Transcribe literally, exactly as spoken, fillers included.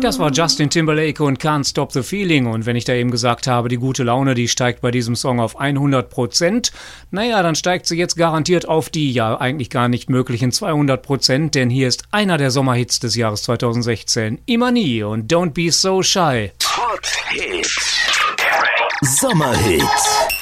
Das war Justin Timberlake und Can't Stop the Feeling. Und wenn ich da eben gesagt habe, die gute Laune, die steigt bei diesem Song auf hundert Prozent, naja, dann steigt sie jetzt garantiert auf die ja eigentlich gar nicht möglichen zweihundert Prozent, denn hier ist einer der Sommerhits des Jahres zweitausendsechzehn. Imani und Don't Be So Shy. Hot Hits. Sommerhits.